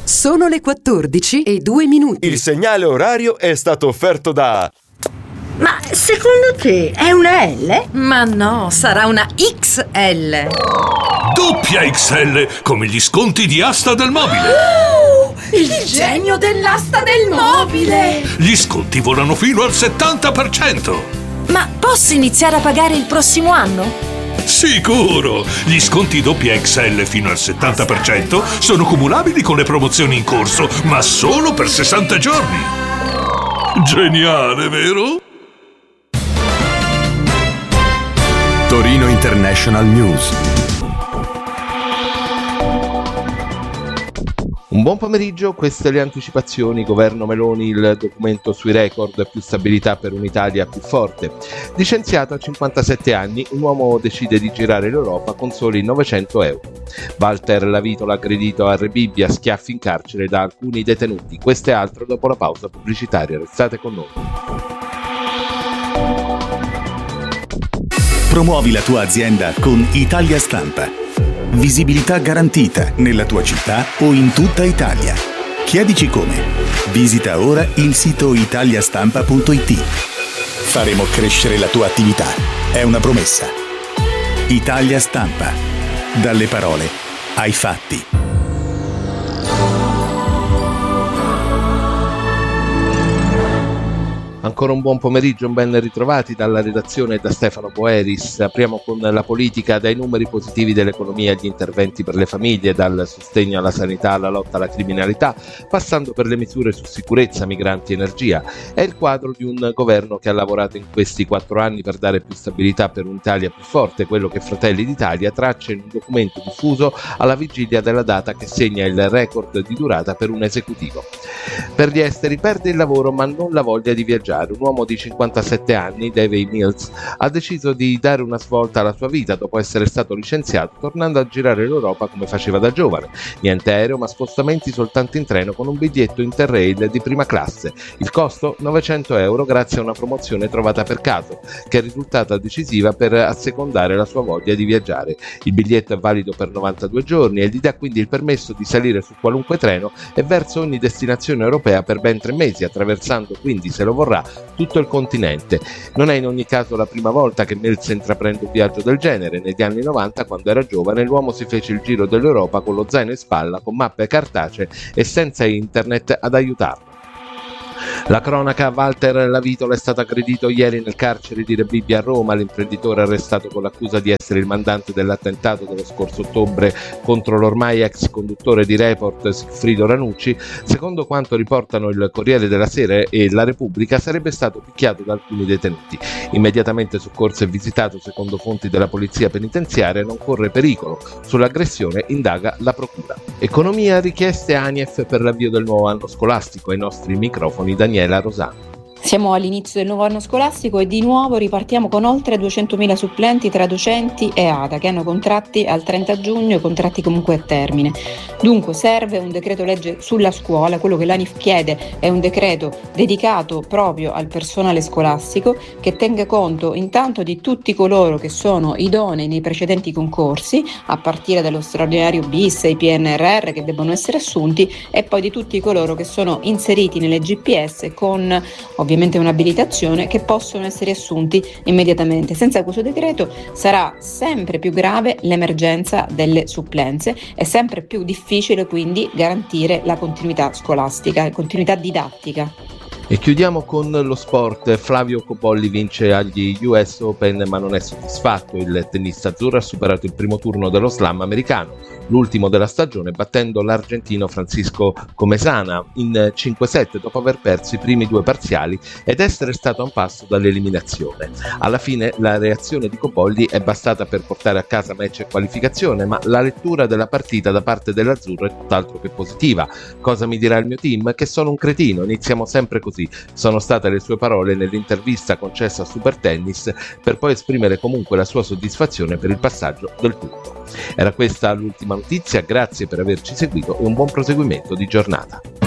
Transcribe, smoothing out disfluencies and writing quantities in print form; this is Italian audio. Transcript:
Sono le 14:02. Il segnale orario è stato offerto da... Ma secondo te è una L? Ma no, sarà una XL. Doppia XL, come gli sconti di Asta del Mobile. Il genio dell'asta del mobile! Gli sconti volano fino al 70%. Ma posso iniziare a pagare il prossimo anno? Sicuro! Gli sconti doppia XL fino al 70% sono cumulabili con le promozioni in corso, ma solo per 60 giorni. Geniale, vero? Torino International News. Un buon pomeriggio, queste le anticipazioni. Governo Meloni, il documento sui record, più stabilità per un'Italia più forte. Licenziato a 57 anni, un uomo decide di girare l'Europa con soli 900 euro. Walter Lavitola aggredito a Rebibbia, schiaffi in carcere da alcuni detenuti. Questo e altro dopo la pausa pubblicitaria. Restate con noi. Promuovi la tua azienda con Italia Stampa. Visibilità garantita nella tua città o in tutta Italia. Chiedici come. Visita ora il sito italiastampa.it. Faremo crescere la tua attività. È una promessa. Italia Stampa. Dalle parole ai fatti. Ancora un buon pomeriggio, ben ritrovati dalla redazione e da Stefano Boeris. Apriamo con la politica, dai numeri positivi dell'economia agli interventi per le famiglie, dal sostegno alla sanità alla lotta alla criminalità, passando per le misure su sicurezza, migranti e energia. È il quadro di un governo che ha lavorato in questi 4 anni per dare più stabilità per un'Italia più forte, quello che Fratelli d'Italia traccia in un documento diffuso alla vigilia della data che segna il record di durata per un esecutivo. Per gli esteri perde il lavoro ma non la voglia di viaggiare. Un uomo di 57 anni, Davey Mills, ha deciso di dare una svolta alla sua vita dopo essere stato licenziato, tornando a girare l'Europa come faceva da giovane. Niente aereo, ma spostamenti soltanto in treno con un biglietto Interrail di prima classe. Il costo? 900 euro grazie a una promozione trovata per caso, che è risultata decisiva per assecondare la sua voglia di viaggiare. Il biglietto è valido per 92 giorni e gli dà quindi il permesso di salire su qualunque treno e verso ogni destinazione europea per ben 3 mesi, attraversando quindi, se lo vorrà, tutto il continente. Non è in ogni caso la prima volta che Mills intraprende un viaggio del genere. Negli anni 90, quando era giovane, l'uomo si fece il giro dell'Europa con lo zaino in spalla, con mappe cartacee e senza internet ad aiutarlo. La cronaca: Walter Lavitola è stato aggredito ieri nel carcere di Rebibbia a Roma. L'imprenditore arrestato con l'accusa di essere il mandante dell'attentato dello scorso ottobre contro l'ormai ex conduttore di Report Sigfrido Ranucci, secondo quanto riportano il Corriere della Sera e la Repubblica, sarebbe stato picchiato da alcuni detenuti. Immediatamente soccorso e visitato, secondo fonti della polizia penitenziaria, non corre pericolo. Sull'aggressione indaga la procura. Economia: richieste ANIEF per l'avvio del nuovo anno scolastico. Ai nostri microfoni Daniela Rosano. Siamo all'inizio del nuovo anno scolastico e di nuovo ripartiamo con oltre 200.000 supplenti tra docenti e ATA che hanno contratti al 30 giugno e contratti comunque a termine. Dunque serve un decreto legge sulla scuola. Quello che l'ANIF chiede è un decreto dedicato proprio al personale scolastico, che tenga conto intanto di tutti coloro che sono idonei nei precedenti concorsi, a partire dallo straordinario bis e i PNRR che debbono essere assunti, e poi di tutti coloro che sono inseriti nelle GPS con ovviamente un'abilitazione, che possono essere assunti immediatamente. Senza questo decreto sarà sempre più grave l'emergenza delle supplenze e sempre più difficile quindi garantire la continuità scolastica e continuità didattica. E chiudiamo con lo sport. Flavio Copolli vince agli US Open ma non è soddisfatto. Il tennista azzurro ha superato il primo turno dello slam americano, l'ultimo della stagione, battendo l'argentino Francisco Comesana in 5-7 dopo aver perso i primi 2 parziali ed essere stato a un passo dall'eliminazione. Alla fine la reazione di Copolli è bastata per portare a casa match e qualificazione, ma la lettura della partita da parte dell'azzurro è tutt'altro che positiva. Cosa mi dirà il mio team? Che sono un cretino, iniziamo sempre così. Sono state le sue parole nell'intervista concessa a Super Tennis, per poi esprimere comunque la sua soddisfazione per il passaggio del turno. Era questa l'ultima notizia, grazie per averci seguito e un buon proseguimento di giornata.